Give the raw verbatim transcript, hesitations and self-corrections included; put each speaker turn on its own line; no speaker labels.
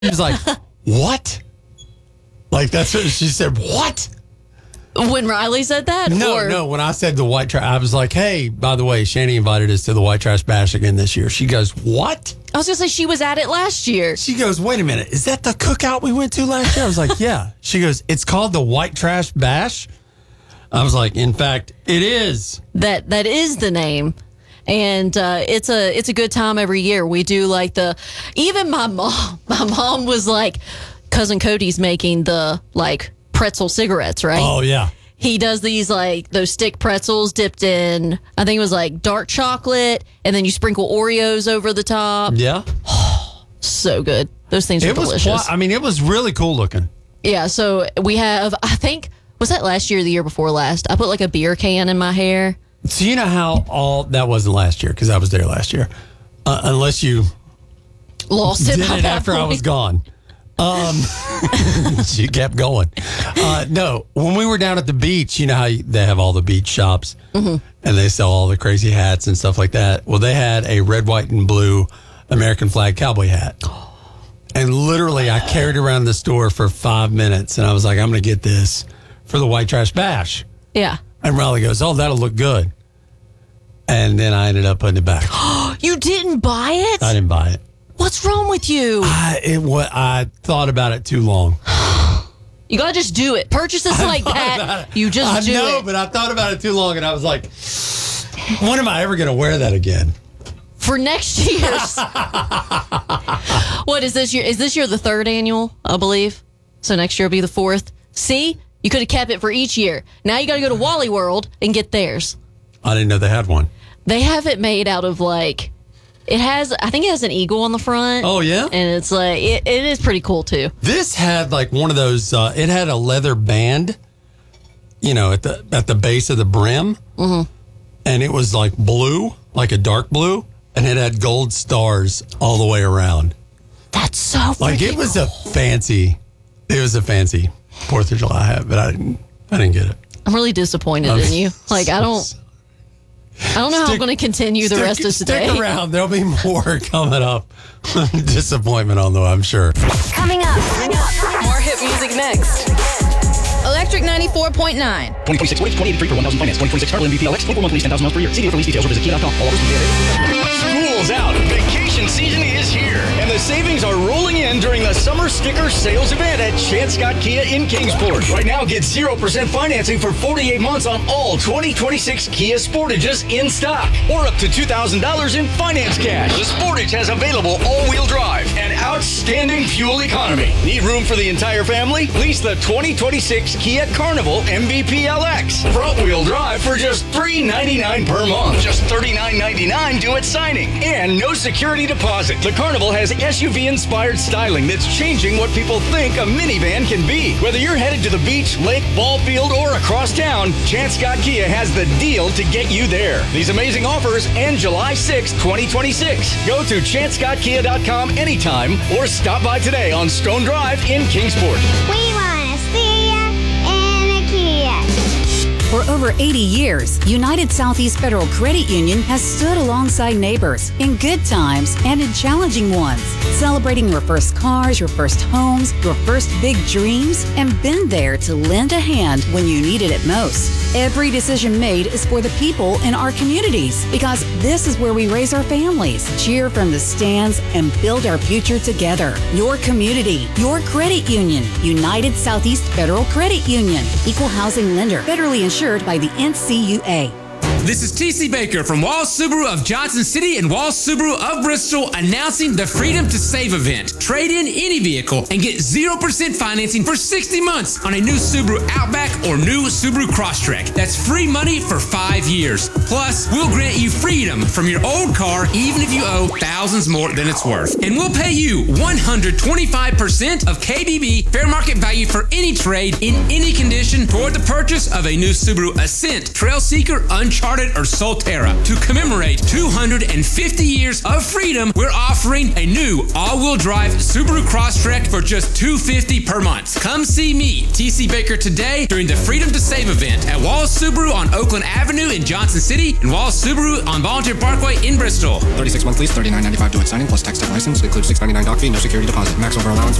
She was like, what? Like, that's what she said, what?
When Riley said that?
No,
or?
no. When I said the white trash, I was like, hey, by the way, Shani invited us to the white trash bash again this year. She goes, what?
I was going to say she was at it last year.
She goes, wait a minute. Is that the cookout we went to last year? I was like, yeah. She goes, it's called the white trash bash. I was like, in fact, it is.
That That is the name. And uh, it's a it's a good time every year. We do like the, even my mom, my mom was like, Cousin Cody's making the like pretzel cigarettes, right?
Oh, yeah.
He does these like those stick pretzels dipped in, I think it was like dark chocolate, and then you sprinkle Oreos over the top.
Yeah.
Oh, so good. Those things are
it was
delicious.
Quite, I mean, it was really cool looking.
Yeah, so we have, I think, was that last year or the year before last? I put like a beer can in my hair.
So you know how all, that wasn't last year, because I was there last year. Uh, unless you
lost it
did
by
it
that
after
point.
I was gone. Um, she kept going. Uh, no, when we were down at the beach, you know how you, they have all the beach shops, mm-hmm. and they sell all the crazy hats and stuff like that. Well, they had a red, white, and blue American flag cowboy hat. And literally, I carried around the store for five minutes, and I was like, I'm going to get this for the white trash bash.
Yeah.
And Riley goes, oh, that'll look good. And then I ended up putting it back.
You didn't buy it?
I didn't buy it.
What's wrong with you?
I, it, what, I thought about it too long.
You got to just do it. Purchases like that, you just
I
do
know,
it.
but I thought about it too long, and I was like, when am I ever going to wear that again?
For next year's. What is this year? Is this year the third annual, I believe? So next year will be the fourth. See? You could have kept it for each year. Now you got to go to Wally World and get theirs.
I didn't know they had one.
They have it made out of like, it has, I think it has an eagle on the front.
Oh, yeah?
And it's like, it, it is pretty cool too.
This had like one of those, uh, it had a leather band, you know, at the at the base of the brim. Mm-hmm. And it was like blue, like a dark blue. And it had gold stars all the way around.
That's so
Like it was cool. a fancy, it was a fancy Fourth of July hat, but I didn't, I didn't get it.
I'm really disappointed
I'm
in you. Like I don't, I don't know how I'm going to continue the
stick,
rest of today.
Stick around. There'll be more coming up. Disappointment on the way, I'm sure.
Coming up. Coming up.
More hit music next. Electric ninety-four point nine.
twenty twenty-six, twenty eighty-three for one thousand finance. twenty twenty-six Carl M V P L X, twenty-four month lease, ten thousand miles per year. See deal for lease details or visit kia dot com. All offers
School's out. Vacation season is here. And the savings are rolling in during the summer sticker sales event at Chance Scott Kia in Kingsport. Right now, get zero percent financing for forty-eight months on all twenty twenty-six Kia Sportages in stock. Or up to two thousand dollars in finance cash. The Sportage has available all-wheel drive and outstanding fuel economy. Need room for the entire family? Lease the twenty twenty-six Kia Carnival M V P L X. Front-wheel drive for just three ninety-nine per month. Just thirty-nine ninety-nine due at signing. And no security deposit. The Carnival has S U V-inspired styling that's changing what people think a minivan can be. Whether you're headed to the beach, lake, ball field, or across town, Chance Scott Kia has the deal to get you there. These amazing offers end July sixth, twenty twenty-six. Go to chance scott kia dot com anytime or stop by today on Stone Drive in Kingsport.
We want to see ya in a Kia.
For over eighty years, United Southeast Federal Credit Union has stood alongside neighbors in good times and in challenging ones, celebrating your first cars, your first homes, your first big dreams, and been there to lend a hand when you needed it most. Every decision made is for the people in our communities because this is where we raise our families, cheer from the stands, and build our future together. Your community, your credit union, United Southeast Federal Credit Union, equal housing lender, federally insured by the N C U A.
This is T C Baker from Walls Subaru of Johnson City and Walls Subaru of Bristol announcing the Freedom to Save event. Trade in any vehicle and get zero percent financing for sixty months on a new Subaru Outback or new Subaru Crosstrek. That's free money for five years. Plus, we'll grant you freedom from your old car even if you owe thousands more than it's worth. And we'll pay you one hundred twenty-five percent of K B B fair market value for any trade in any condition toward the purchase of a new Subaru Ascent, Trailseeker, Uncharted, Uncharted, or Solterra. To commemorate two hundred fifty years of freedom, we're offering a new all-wheel drive Subaru Crosstrek for just two hundred fifty dollars per month. Come see me, T C Baker, today during the Freedom to Save event at Walls Subaru on Oakland Avenue in Johnson City and Walls Subaru on Volunteer Parkway in Bristol.
thirty-six month lease, thirty-nine ninety-five to its signing plus tax tag license. Includes six ninety-nine doc fee, no security deposit. Max over allowance